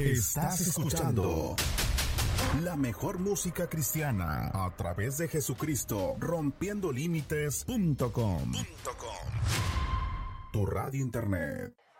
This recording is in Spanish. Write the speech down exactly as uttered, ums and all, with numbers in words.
Estás escuchando la mejor música cristiana a través de Jesucristo, rompiendo límites punto com. Tu radio internet.